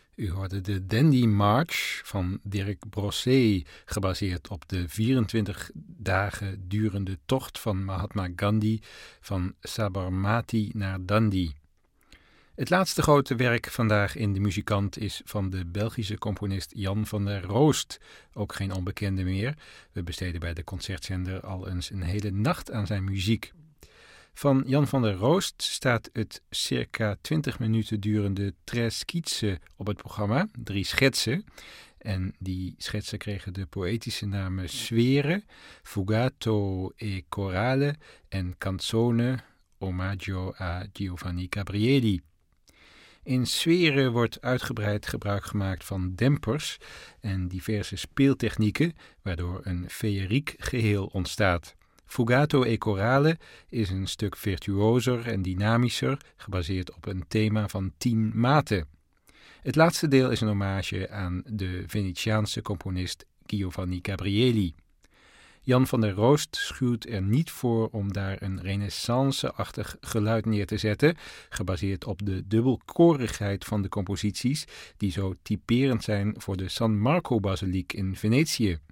U hoorde de Dandy March van Dirk Brossé, gebaseerd op de 24 dagen durende tocht van Mahatma Gandhi van Sabarmati naar Dundee. Het laatste grote werk vandaag in De Muzikant is van de Belgische componist Jan van der Roost, ook geen onbekende meer. We besteden bij de concertzender al eens een hele nacht aan zijn muziek. Van Jan van der Roost staat het circa 20 minuten durende Tres Skizzen op het programma, 3 schetsen. En die schetsen kregen de poëtische namen Sfere, Fugato e Corale en Canzone, omaggio a Giovanni Gabrieli. In Sfere wordt uitgebreid gebruik gemaakt van dempers en diverse speeltechnieken, waardoor een feeriek geheel ontstaat. Fugato e Corale is een stuk virtuozer en dynamischer, gebaseerd op een thema van 10 maten. Het laatste deel is een hommage aan de Venetiaanse componist Giovanni Gabrieli. Jan van der Roost schuwt er niet voor om daar een renaissance-achtig geluid neer te zetten, gebaseerd op de dubbelkorigheid van de composities, die zo typerend zijn voor de San Marco-basiliek in Venetië.